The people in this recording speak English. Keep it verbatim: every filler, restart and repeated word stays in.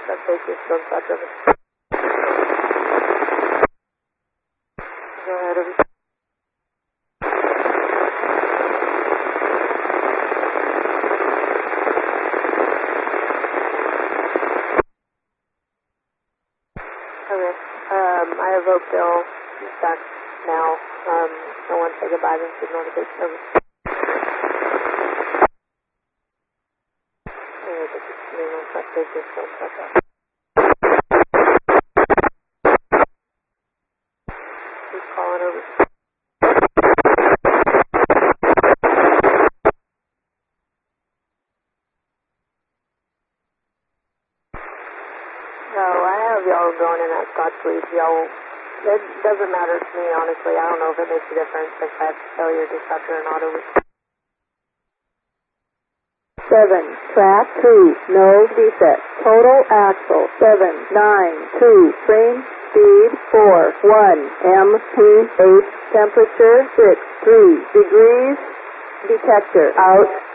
truck safety, storm truck over. Go ahead, over. Okay, um, I have Oakville back now. Um, I want to say goodbye and signal the big service. Anyway, this is the main truck safety, storm truck up. Keep calling over. So I have y'all going in at Scotch Leaf. Y'all, it doesn't matter to me, honestly. I don't know if it makes a difference if I have to tell your dispatcher or not over. Seven, track two, no defect. Total axle, seven, nine, two, frame speed, four, one, M P eight, temperature, six, three degrees, detector, out.